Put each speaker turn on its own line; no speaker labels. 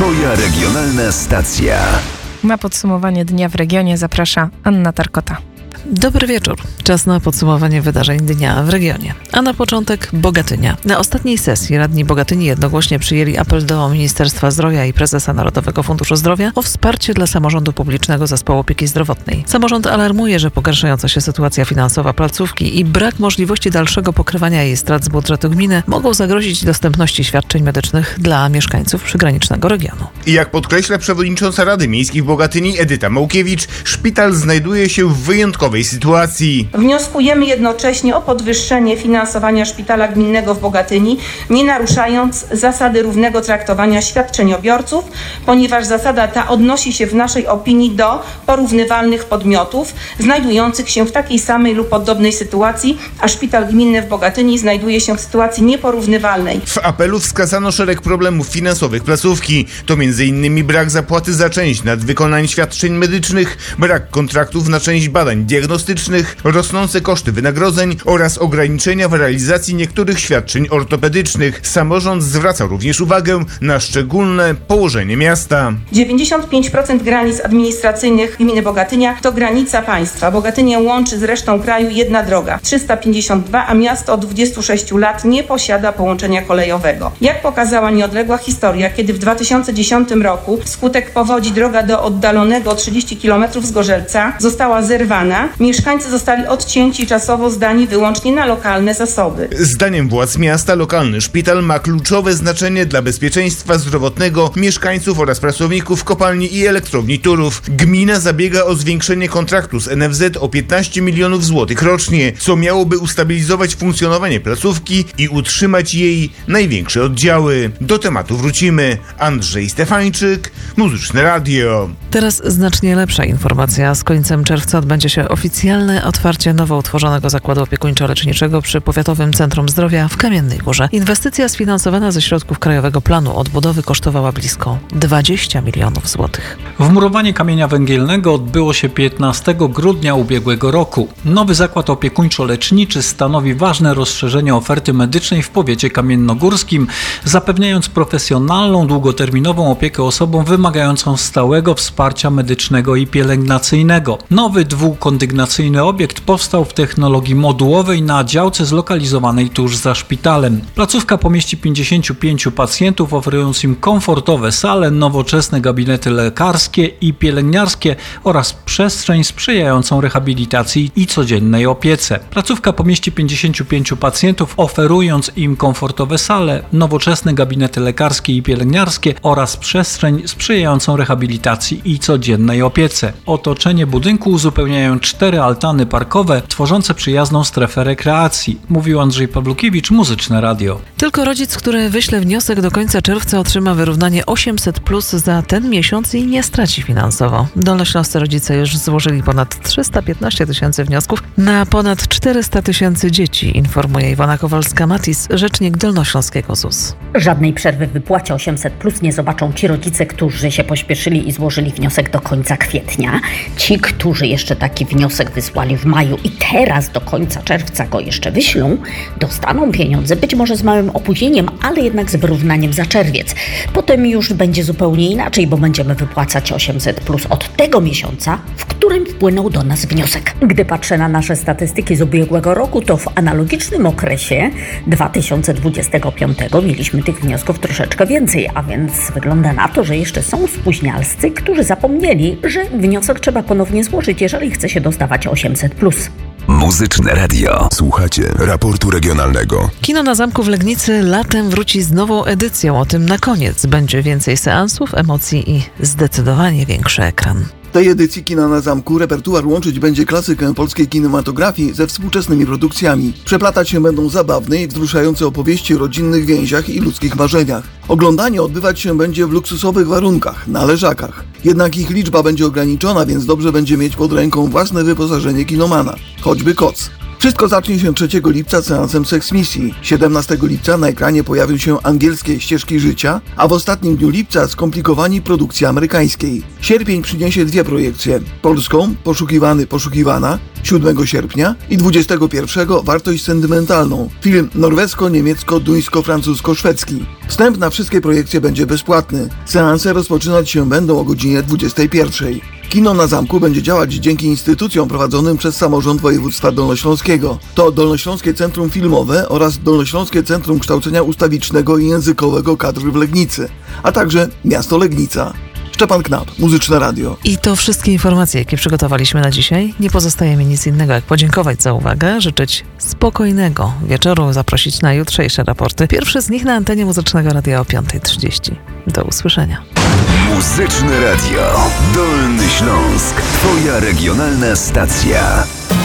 Twoja regionalna stacja.
Na podsumowanie dnia w regionie zaprasza Anna Tarkota.
Dobry wieczór. Czas na podsumowanie wydarzeń dnia w regionie. A na początek Bogatynia. Na ostatniej sesji radni Bogatyni jednogłośnie przyjęli apel do Ministerstwa Zdrowia i prezesa Narodowego Funduszu Zdrowia o wsparcie dla samorządu publicznego zespołu opieki zdrowotnej. Samorząd alarmuje, że pogarszająca się sytuacja finansowa placówki i brak możliwości dalszego pokrywania jej strat z budżetu gminy mogą zagrozić dostępności świadczeń medycznych dla mieszkańców przygranicznego regionu.
I jak podkreśla przewodnicząca Rady Miejskiej w Bogatyni Edyta Małkiewicz, szpital znajduje się w wyjątkowej sytuacji.
Wnioskujemy jednocześnie o podwyższenie finansowania szpitala gminnego w Bogatyni, nie naruszając zasady równego traktowania świadczeniobiorców, ponieważ zasada ta odnosi się w naszej opinii do porównywalnych podmiotów znajdujących się w takiej samej lub podobnej sytuacji, a szpital gminny w Bogatyni znajduje się w sytuacji nieporównywalnej.
W apelu wskazano szereg problemów finansowych placówki. To m.in. brak zapłaty za część nadwykonań świadczeń medycznych, brak kontraktów na część badań diagnostycznych, rosnące koszty wynagrodzeń oraz ograniczenia w realizacji niektórych świadczeń ortopedycznych. Samorząd zwraca również uwagę na szczególne położenie miasta.
95% granic administracyjnych gminy Bogatynia to granica państwa. Bogatynię łączy z resztą kraju jedna droga, 352, a miasto od 26 lat nie posiada połączenia kolejowego. Jak pokazała nieodległa historia, kiedy w 2010 roku wskutek powodzi droga do oddalonego o 30 km z Gorzelca została zerwana, mieszkańcy zostali odcięci czasowo zdani wyłącznie na lokalne zasoby.
Zdaniem władz miasta lokalny szpital ma kluczowe znaczenie dla bezpieczeństwa zdrowotnego mieszkańców oraz pracowników kopalni i elektrowni Turów. Gmina zabiega o zwiększenie kontraktu z NFZ o 15 milionów złotych rocznie, co miałoby ustabilizować funkcjonowanie placówki i utrzymać jej największe oddziały. Do tematu wrócimy. Andrzej Stefańczyk, Muzyczne Radio.
Teraz znacznie lepsza informacja. Z końcem czerwca odbędzie się oficjalne otwarcie nowo utworzonego zakładu opiekuńczo-leczniczego przy Powiatowym Centrum Zdrowia w Kamiennej Górze. Inwestycja sfinansowana ze środków Krajowego Planu Odbudowy kosztowała blisko 20 milionów złotych.
Wmurowanie kamienia węgielnego odbyło się 15 grudnia ubiegłego roku. Nowy zakład opiekuńczo-leczniczy stanowi ważne rozszerzenie oferty medycznej w powiecie kamiennogórskim, zapewniając profesjonalną, długoterminową opiekę osobom wymagającą stałego wsparcia medycznego i pielęgnacyjnego. Nowy dwukondygnacyjny obiekt powstał w technologii modułowej na działce zlokalizowanej tuż za szpitalem. Placówka pomieści 55 pacjentów, oferując im komfortowe sale, nowoczesne gabinety lekarskie i pielęgniarskie oraz przestrzeń sprzyjającą rehabilitacji i codziennej opiece. Placówka pomieści 55 pacjentów, oferując im komfortowe sale, nowoczesne gabinety lekarskie i pielęgniarskie oraz przestrzeń sprzyjającą rehabilitacji i codziennej opiece. Otoczenie budynku uzupełniają 4 altany parkowe, tworzące przyjazną strefę rekreacji, mówił Andrzej Pawlukiewicz, Muzyczne Radio.
Tylko rodzic, który wyśle wniosek do końca czerwca, otrzyma wyrównanie 800+ za ten miesiąc i nie straci finansowo. Dolnośląscy rodzice już złożyli ponad 315 tysięcy wniosków na ponad 400 tysięcy dzieci, informuje Iwona Kowalska-Matis, rzecznik Dolnośląskiego ZUS.
Żadnej przerwy w wypłacie 800+ nie zobaczą ci rodzice, którzy się pośpieszyli i złożyli wniosek do końca kwietnia. Ci, którzy jeszcze taki wniosek wysłali w maju i teraz do końca czerwca go jeszcze wyślą, dostaną pieniądze, być może z małym opóźnieniem, ale jednak z wyrównaniem za czerwiec. Potem już będzie zupełnie inaczej, bo będziemy wypłacać 800+ od tego miesiąca, w którym wpłynął do nas wniosek. Gdy patrzę na nasze statystyki z ubiegłego roku, to w analogicznym okresie 2025 mieliśmy tych wniosków troszeczkę więcej, a więc wygląda na to, że jeszcze są spóźnialscy, którzy zapomnieli, że wniosek trzeba ponownie złożyć, jeżeli chce się dostawać 800+.
Muzyczne Radio. Słuchacie raportu regionalnego.
Kino na Zamku w Legnicy latem wróci z nową edycją. O tym na koniec. Będzie więcej seansów, emocji i zdecydowanie większy ekran.
W tej edycji Kina na Zamku repertuar łączyć będzie klasykę polskiej kinematografii ze współczesnymi produkcjami. Przeplatać się będą zabawne i wzruszające opowieści o rodzinnych więziach i ludzkich marzeniach. Oglądanie odbywać się będzie w luksusowych warunkach, na leżakach. Jednak ich liczba będzie ograniczona, więc dobrze będzie mieć pod ręką własne wyposażenie kinomana, choćby koc. Wszystko zacznie się 3 lipca seansem Seksmisji. 17 lipca na ekranie pojawią się angielskie ścieżki życia, a w ostatnim dniu lipca skomplikowani produkcji amerykańskiej. Sierpień przyniesie 2 projekcje. Polską Poszukiwany, poszukiwana 7 sierpnia i 21 Wartość sentymentalną. Film norwesko-niemiecko-duńsko-francusko-szwedzki. Wstęp na wszystkie projekcje będzie bezpłatny. Seanse rozpoczynać się będą o godzinie 21. Kino na Zamku będzie działać dzięki instytucjom prowadzonym przez Samorząd Województwa Dolnośląskiego. To Dolnośląskie Centrum Filmowe oraz Dolnośląskie Centrum Kształcenia Ustawicznego i Językowego kadr w Legnicy, a także miasto Legnica. Szczepan Knap, Muzyczne Radio.
I to wszystkie informacje, jakie przygotowaliśmy na dzisiaj. Nie pozostaje mi nic innego, jak podziękować za uwagę, życzyć spokojnego wieczoru, zaprosić na jutrzejsze raporty. Pierwszy z nich na antenie Muzycznego Radia o 5:30. Do usłyszenia.
Muzyczne Radio. Dolny Śląsk. Twoja regionalna stacja.